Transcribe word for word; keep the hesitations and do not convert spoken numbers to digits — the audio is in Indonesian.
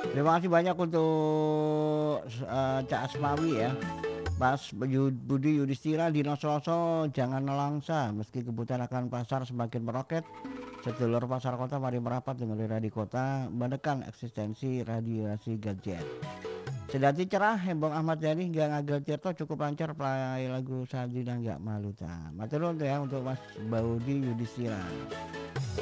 Terima kasih banyak untuk s eee, Cak Asmawi ya. Mas Beyu Budi Yudhistira, Dinososo, jangan nelangsa, meski kebutuhan akan pasar semakin meroket, sedulur pasar kota mari merapat dengan lirah di kota, menekan eksistensi radiasi gadget. Sedati cerah, Hembong Ahmad Yani hingga Ngagel Tirto cukup lancar play lagu Sadina Nggak Malu ta. Matur nuwun tuh ya untuk Mas Budi Yudhistira.